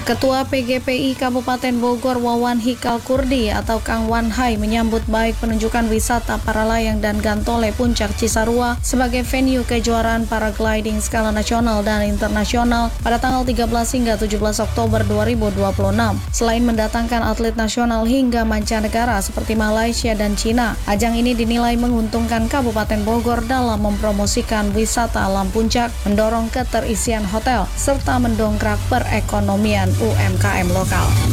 Ketua PGPI Kabupaten Bogor Wawan Hikal Kurdi atau Kang Wanhai menyambut baik penunjukan wisata para layang dan gantole Puncak Cisarua sebagai venue kejuaraan paragliding skala nasional dan internasional pada tanggal 13 hingga 17 Oktober 2026. Selain mendatangkan atlet nasional hingga mancanegara seperti Malaysia dan Cina, ajang ini dinilai menguntungkan Kabupaten Bogor dalam mempromosikan wisata alam puncak, mendorong keterisian hotel, serta mendongkrak perekonomian UMKM lokal.